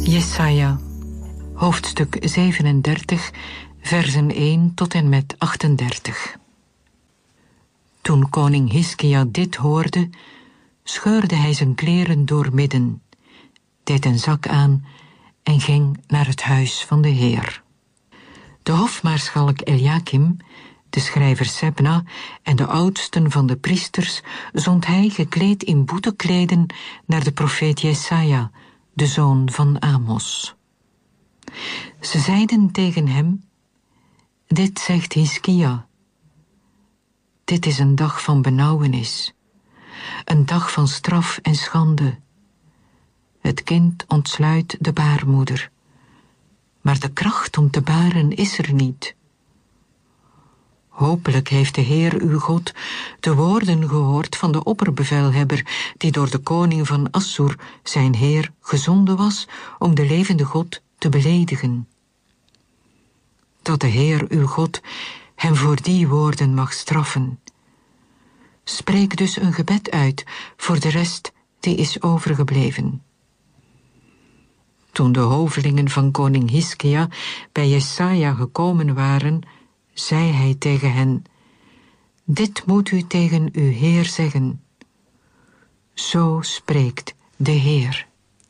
Jesaja, hoofdstuk 37, versen 1 tot en met 38. Toen koning Hiskia dit hoorde, scheurde hij zijn kleren doormidden, deed een zak aan en ging naar het huis van de Heer. De hofmaarschalk Eliakim, de schrijver Sebna en de oudsten van de priesters zond hij gekleed in boetekleden naar de profeet Jesaja, de zoon van Amos. Ze zeiden tegen hem: dit zegt Hiskia. Dit is een dag van benauwenis, een dag van straf en schande. Het kind ontsluit de baarmoeder, maar de kracht om te baren is er niet. Hopelijk heeft de Heer uw God de woorden gehoord van de opperbevelhebber die door de koning van Assur, zijn heer, gezonden was om de levende God te beledigen. Dat de Heer uw God hem voor die woorden mag straffen. Spreek dus een gebed uit voor de rest die is overgebleven. Toen de hovelingen van koning Hiskia bij Jesaja gekomen waren, zei hij tegen hen: dit moet u tegen uw Heer zeggen. Zo spreekt de Heer.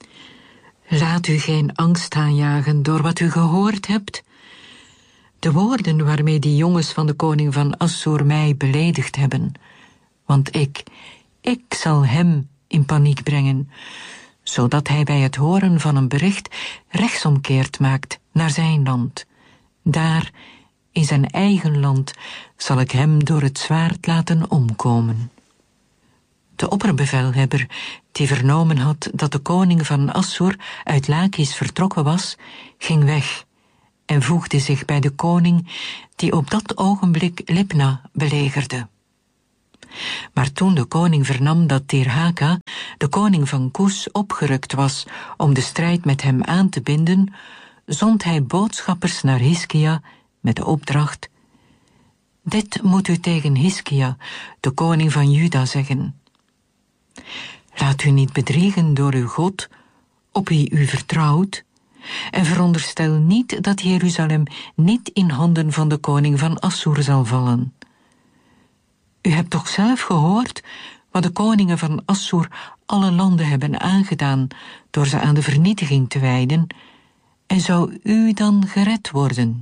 Laat u geen angst aanjagen door wat u gehoord hebt. De woorden waarmee die jongens van de koning van Assur mij beledigd hebben. Want ik zal hem in paniek brengen, zodat hij bij het horen van een bericht rechtsomkeert maakt naar zijn land. Daar, in zijn eigen land, zal ik hem door het zwaard laten omkomen. De opperbevelhebber, die vernomen had dat de koning van Assur uit Lakis vertrokken was, ging weg en voegde zich bij de koning die op dat ogenblik Libna belegerde. Maar toen de koning vernam dat Tirhaka, de koning van Kus, opgerukt was om de strijd met hem aan te binden, zond hij boodschappers naar Hiskia met de opdracht: dit moet u tegen Hiskia, de koning van Juda, zeggen. Laat u niet bedriegen door uw God, op wie u vertrouwt, en veronderstel niet dat Jeruzalem niet in handen van de koning van Assur zal vallen. U hebt toch zelf gehoord wat de koningen van Assur alle landen hebben aangedaan door ze aan de vernietiging te wijden, en zou u dan gered worden?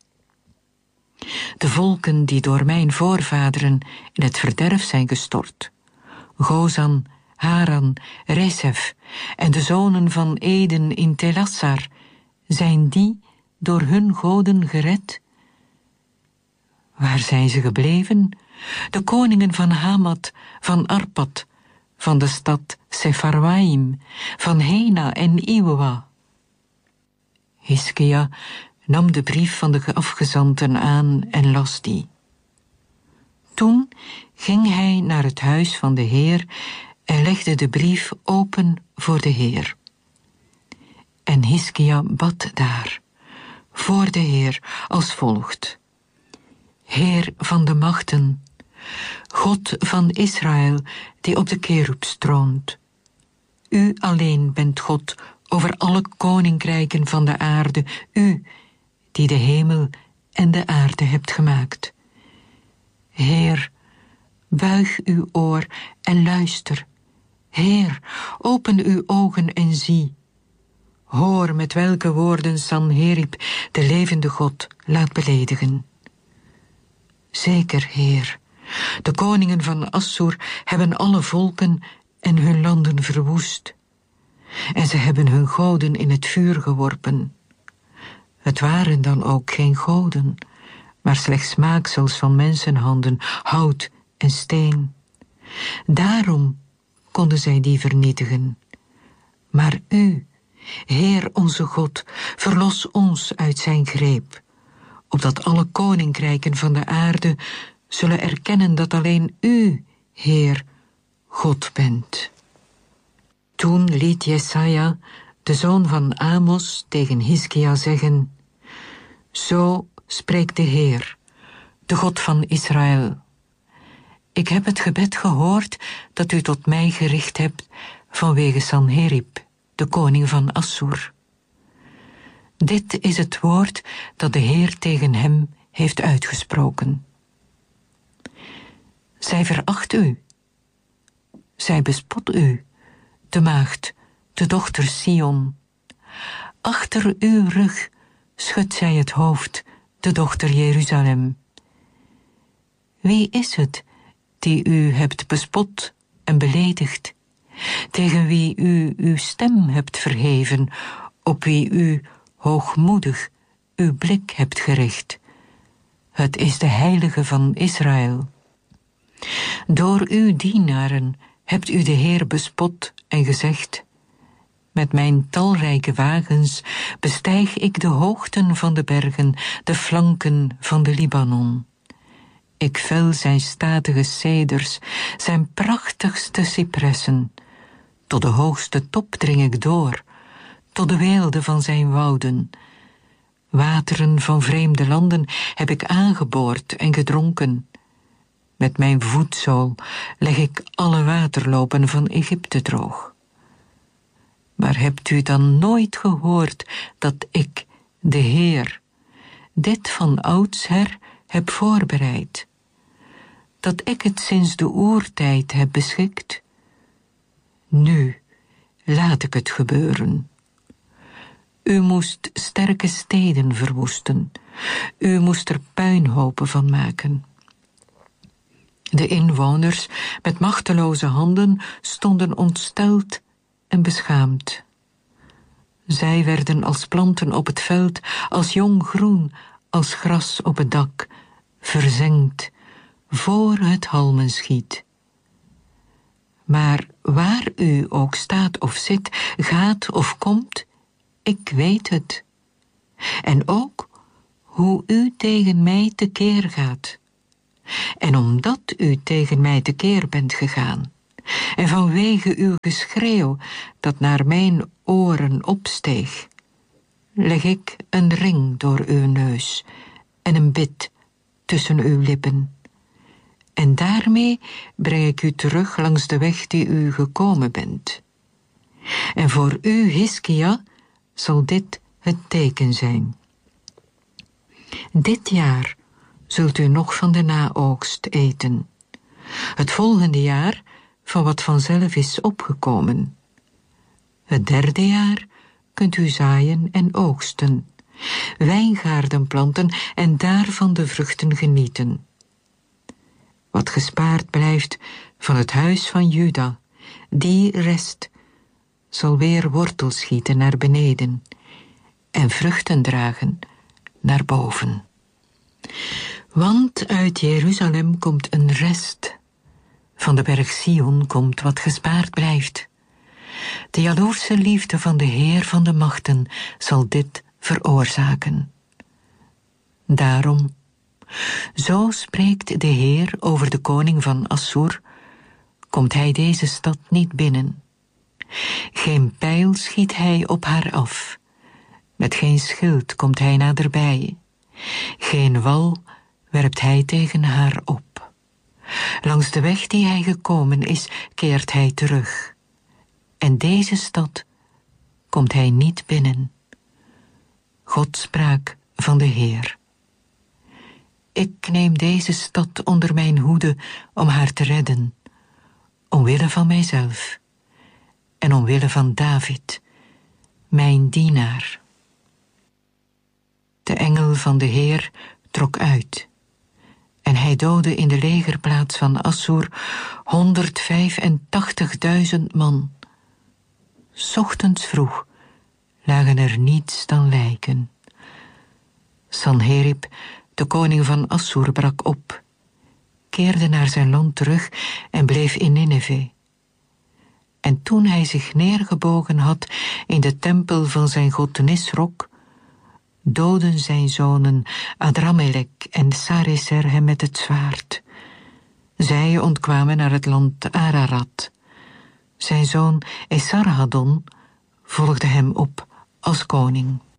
De volken die door mijn voorvaderen in het verderf zijn gestort, Gozan, Haran, Resef en de zonen van Eden in Telassar, zijn die door hun goden gered? Waar zijn ze gebleven? De koningen van Hamat, van Arpad, van de stad Sepharwaim, van Hena en Iwa. Hiskia nam de brief van de afgezanten aan en las die. Toen ging hij naar het huis van de Heer en legde de brief open voor de Heer. En Hiskia bad daar, voor de Heer, als volgt: Heer van de machten, God van Israël, die op de kerubs troont. U alleen bent God over alle koninkrijken van de aarde, u die de hemel en de aarde hebt gemaakt. Heer, buig uw oor en luister. Heer, open uw ogen en zie. Hoor met welke woorden Sanherib, de levende God, laat beledigen. Zeker, Heer, de koningen van Assur hebben alle volken en hun landen verwoest. En ze hebben hun goden in het vuur geworpen. Het waren dan ook geen goden, maar slechts maaksels van mensenhanden, hout en steen. Daarom konden zij die vernietigen. Maar u, Heer onze God, verlos ons uit zijn greep, opdat alle koninkrijken van de aarde zullen erkennen dat alleen u, Heer, God bent. Toen liet Jesaja, de zoon van Amos, tegen Hiskia zeggen: Zo spreekt de Heer, de God van Israël. Ik heb het gebed gehoord dat u tot mij gericht hebt vanwege Sanherib, de koning van Assur. Dit is het woord dat de Heer tegen hem heeft uitgesproken. Zij veracht u. Zij bespot u, de maagd, de dochter Sion. Achter uw rug schudt zij het hoofd, de dochter Jeruzalem. Wie is het die u hebt bespot en beledigd, tegen wie u uw stem hebt verheven, op wie u hoogmoedig uw blik hebt gericht? Het is de Heilige van Israël. Door uw dienaren hebt u de Heer bespot en gezegd: met mijn talrijke wagens bestijg ik de hoogten van de bergen, de flanken van de Libanon. Ik vel zijn statige ceders, zijn prachtigste cipressen. Tot de hoogste top dring ik door, tot de weelde van zijn wouden. Wateren van vreemde landen heb ik aangeboord en gedronken. Met mijn voetzool leg ik alle waterlopen van Egypte droog. Maar hebt u dan nooit gehoord dat ik, de Heer, dit van oudsher heb voorbereid? Dat ik het sinds de oertijd heb beschikt? Nu laat ik het gebeuren. U moest sterke steden verwoesten. U moest er puinhopen van maken. De inwoners met machteloze handen stonden ontsteld en beschaamd. Zij werden als planten op het veld, als jong groen, als gras op het dak, verzengd, voor het halmenschiet. Maar waar u ook staat of zit, gaat of komt, ik weet het. En ook hoe u tegen mij tekeer gaat. En omdat u tegen mij tekeer bent gegaan, en vanwege uw geschreeuw dat naar mijn oren opsteeg, leg ik een ring door uw neus en een bit tussen uw lippen. En daarmee breng ik u terug langs de weg die u gekomen bent. En voor u, Hiskia, zal dit het teken zijn. Dit jaar zult u nog van de naoogst eten. Het volgende jaar van wat vanzelf is opgekomen. Het derde jaar kunt u zaaien en oogsten, wijngaarden planten en daarvan de vruchten genieten. Wat gespaard blijft van het huis van Juda, die rest zal weer wortels schieten naar beneden en vruchten dragen naar boven. Want uit Jeruzalem komt een rest, van de berg Sion komt wat gespaard blijft. De jaloerse liefde van de Heer van de machten zal dit veroorzaken. Daarom, zo spreekt de Heer over de koning van Assur, komt hij deze stad niet binnen. Geen pijl schiet hij op haar af, met geen schild komt hij naderbij. Geen wal werpt hij tegen haar op. Langs de weg die hij gekomen is, keert hij terug. En deze stad komt hij niet binnen. Godspraak van de Heer. Ik neem deze stad onder mijn hoede om haar te redden, omwille van mijzelf en omwille van David, mijn dienaar. De engel van de Heer trok uit, en hij doodde in de legerplaats van Assur 185.000 man. 's Ochtends vroeg lagen er niets dan lijken. Sanherib, de koning van Assur, brak op, keerde naar zijn land terug en bleef in Nineve. En toen hij zich neergebogen had in de tempel van zijn god Nisrok, doodden zijn zonen Adramelek en Sareser hem met het zwaard. Zij ontkwamen naar het land Ararat. Zijn zoon Esarhaddon volgde hem op als koning.